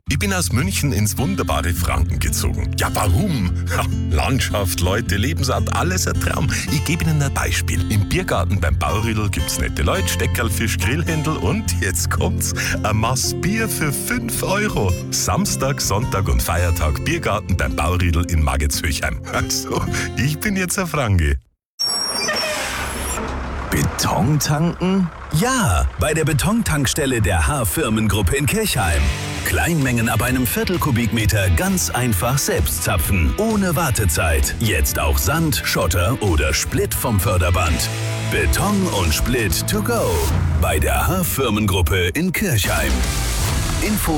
Ich bin aus München ins wunderbare Franken gezogen. Ja, warum? Ja, Landschaft, Leute, Lebensart, alles ein Traum. Ich gebe Ihnen ein Beispiel. Im Biergarten beim Bauriedl gibt's nette Leute, Steckerl, Fisch, Grillhändel und jetzt kommt's, ein Maß Bier für 5 Euro. Samstag, Sonntag und Feiertag Biergarten beim Bauriedl in Maggitzhöchheim. Also, ich bin jetzt ein Franke. Beton tanken? Ja, bei der Betontankstelle der H-Firmengruppe in Kirchheim. Kleinmengen ab einem Viertelkubikmeter ganz einfach selbst zapfen, ohne Wartezeit. Jetzt auch Sand, Schotter oder Split vom Förderband. Beton und Split to go. Bei der H-Firmengruppe in Kirchheim. Info